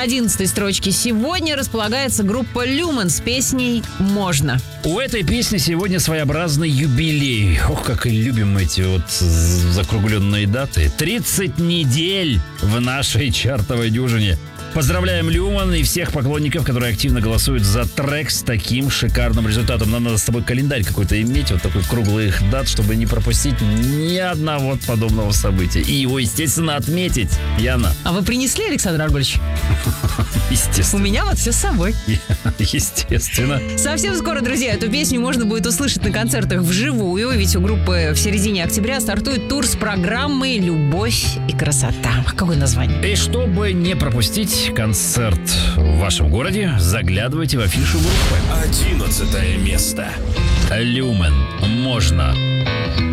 на 11-й строчке сегодня располагается группа «Люмен» с песней «Можно». У этой песни сегодня своеобразный юбилей. Ох, как и любим эти вот закругленные даты. 30 недель в нашей чартовой дюжине. Поздравляем Люмен и всех поклонников, которые активно голосуют за трек с таким шикарным результатом. Нам надо с тобой календарь какой-то иметь, вот такой круглых дат, чтобы не пропустить ни одного подобного события. И его, естественно, отметить. Яна. А вы принесли, Александр Аргольевич? Естественно. У меня вот все с собой. Естественно. Совсем скоро, друзья, эту песню можно будет услышать на концертах вживую, ведь у группы в середине октября стартует тур с программой «Любовь и красота». Какое название? И чтобы не пропустить концерт в вашем городе, заглядывайте в афишу группы. 11 место. Люмен. Можно.